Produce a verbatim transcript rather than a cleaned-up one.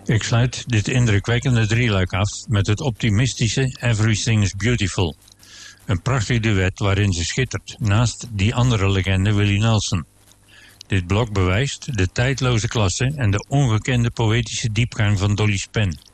Ik sluit dit indrukwekkende drieluik af met het optimistische Everything is Beautiful. Een prachtig duet waarin ze schittert, naast die andere legende Willie Nelson. Dit blok bewijst de tijdloze klasse en de ongekende poëtische diepgang van Dolly Spen.